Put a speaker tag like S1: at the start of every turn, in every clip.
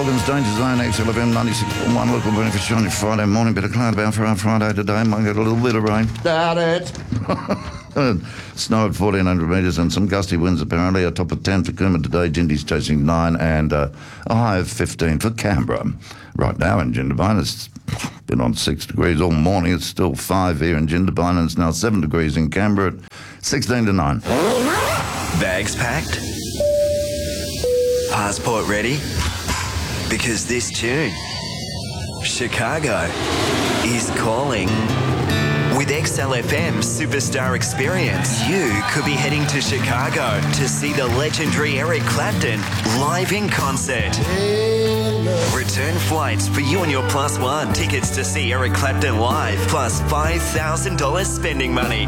S1: Melbourne's Danger Zone, XLFM 96.1, local breakfast on your Friday morning. Bit of cloud about for our Friday today. Might get a little bit of rain. Doubt it. Snow at 1,400 metres and some gusty winds apparently. A top of 10 for Cooma today. Jindy's chasing 9 and a high of 15 for Canberra. Right now in Jindabyne, it's been on 6 degrees all morning. It's still 5 here in Jindabyne and it's now 7 degrees in Canberra at 16 to 9.
S2: Bags packed? Passport ready? Because this tune, Chicago, is calling. With XLFM Superstar Experience, you could be heading to Chicago to see the legendary Eric Clapton live in concert. Return flights for you and your plus one. Tickets to see Eric Clapton live, plus $5,000 spending money.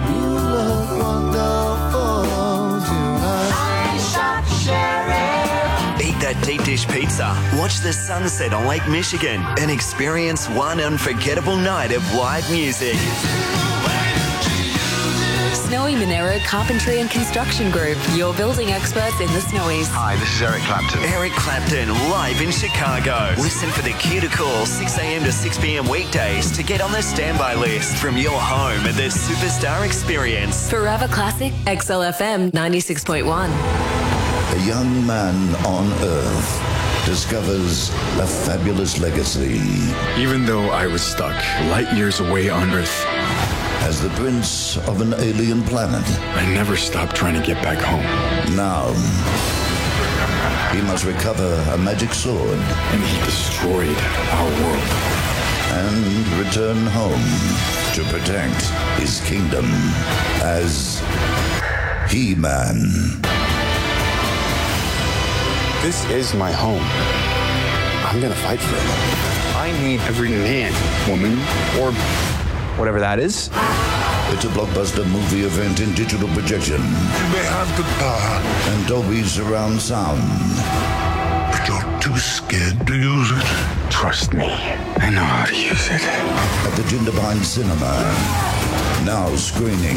S2: Eat that deep dish pizza, watch the sunset on Lake Michigan, and experience one unforgettable night of live music.
S3: Snowy Monero Carpentry and Construction Group, your building experts in the Snowies.
S4: Hi, this is Eric Clapton.
S2: Eric Clapton live in Chicago. Listen for the cue to call 6 a.m. to 6 p.m. weekdays to get on the standby list from your home at the Superstar Experience.
S3: Forever Classic, XLFM 96.1.
S1: A young man on Earth discovers a fabulous legacy.
S5: Even though I was stuck light years away on Earth,
S1: as the prince of an alien planet,
S5: I never stopped trying to get back home.
S1: now he must recover a magic sword
S5: And he destroyed our world.
S1: and return home to protect his kingdom as He-Man.
S5: This is my home. I'm gonna fight for it. I need every man, woman, or whatever that is.
S1: It's a blockbuster movie event in digital projection
S6: You may have the power,
S1: and Dolby surround sound.
S6: but you're too scared to use it.
S5: Trust me, I know how to use it.
S1: At the Jindabyne Cinema. Now screening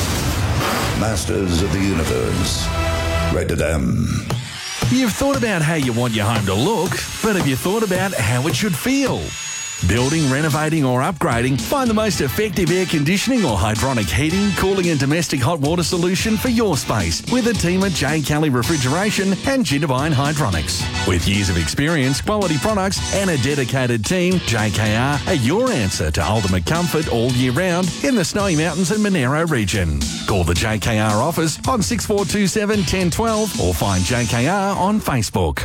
S1: Masters of the Universe. Rated M.
S7: You've thought about how you want your home to look, but have you thought about how it should feel? Building, renovating or upgrading, find the most effective air conditioning or hydronic heating, cooling and domestic hot water solution for your space with a team at J. Kelly Refrigeration and Jindabyne Hydronics. With years of experience, quality products and a dedicated team, JKR are your answer to ultimate comfort all year round in the Snowy Mountains and Monero region. Call the JKR office on 6427 1012 or find JKR on Facebook.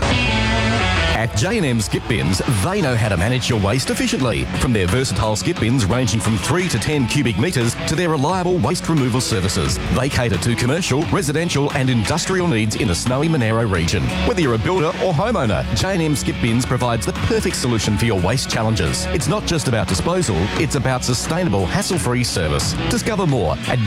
S8: At J&M Skip Bins, they know how to manage your waste efficiently. From their versatile skip bins ranging from 3 to 10 cubic metres to their reliable waste removal services. They cater to commercial, residential and industrial needs in the Snowy Monero region. Whether you're a builder or homeowner, J&M Skip Bins provides the perfect solution for your waste challenges. It's not just about disposal, it's about sustainable, hassle-free service. Discover more at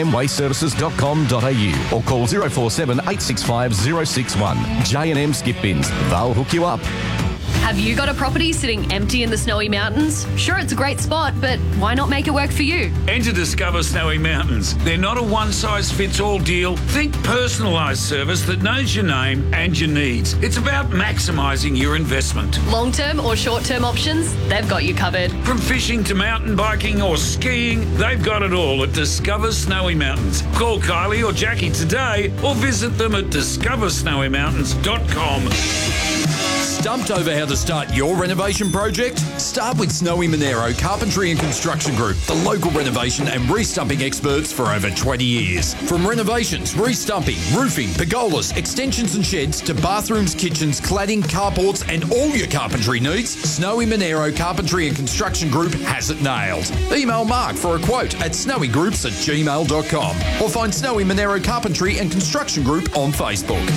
S8: jnmwasteservices.com.au or call 047 865 061. J&M Skip Bins. They'll hook you up.
S9: Have you got a property sitting empty in the Snowy Mountains? Sure, it's a great spot, but why not make it work for you?
S10: Enter Discover Snowy Mountains. They're not a one-size-fits-all deal. Think personalised service that knows your name and your needs. It's about maximising your investment.
S9: Long-term or short-term options, they've got you covered.
S10: From fishing to mountain biking or skiing, they've got it all at Discover Snowy Mountains. Call Kylie or Jackie today or visit them at discoversnowymountains.com.
S11: Stumped over how to start your renovation project? Start with Snowy Monero Carpentry and Construction Group, the local renovation and restumping experts for over 20 years. From renovations, restumping, roofing, pergolas, extensions and sheds to bathrooms, kitchens, cladding, carports and all your carpentry needs, Snowy Monero Carpentry and Construction Group has it nailed. Email Mark for a quote at snowygroups@gmail.com or find Snowy Monero Carpentry and Construction Group on Facebook.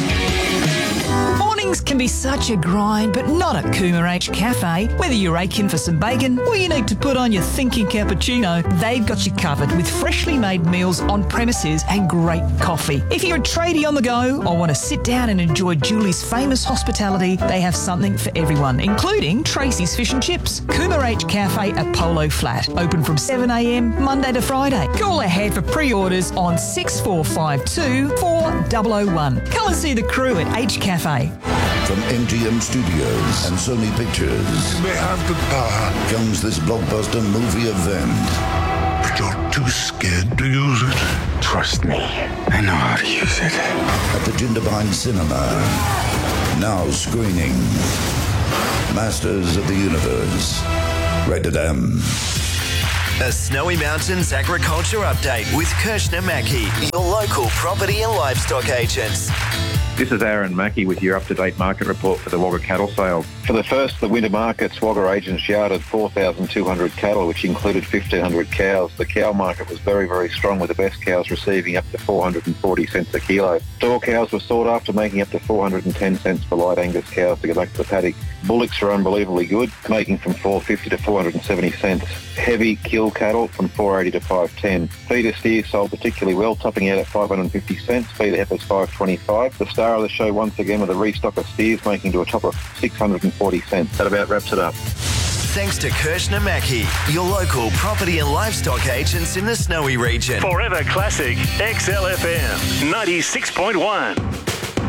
S12: Mornings can be such a grind, but not at Cooma H Cafe. Whether you're aching for some bacon or you need to put on your thinking cappuccino, they've got you covered with freshly made meals on premises and great coffee. If you're a tradie on the go or want to sit down and enjoy Julie's famous hospitality, they have something for everyone, including Tracy's Fish and Chips. Cooma H Cafe at Polo Flat, open from 7 a.m. Monday to Friday. Call ahead for pre-orders on 6452 4001. Come and see the crew at H Cafe.
S1: From MGM Studios and Sony Pictures.
S6: You may have the power,
S1: Comes this blockbuster movie event.
S6: but you're too scared to use it.
S5: Trust me, I know how to use it.
S1: At the Jindabyne Cinema. Now screening. Masters of the Universe. Rated M.
S2: A Snowy Mountains agriculture update with Kirshner Mackey, your local property and livestock agents.
S4: This is Aaron Mackey with your up-to-date market report for the Wagga cattle sales. For the first of the winter markets, Wagga agents yarded 4,200 cattle, which included 1,500 cows. The cow market was very, very strong, with the best cows receiving up to 440 cents a kilo. Store cows were sought after, making up to 410 cents for light Angus cows to go back to the paddock. Bullocks are unbelievably good, making from 450 to 470 cents. Heavy kill cattle from 480 to 510. Feeder steers sold particularly well, topping out at 550 cents. Feeder heifers 525. The star of the show once again with a restock of steers, making to a top of 640 cents. That about wraps it up.
S2: Thanks to Kirshner Mackey, your local property and livestock agents in the Snowy region.
S13: Forever Classic XLFM 96.1.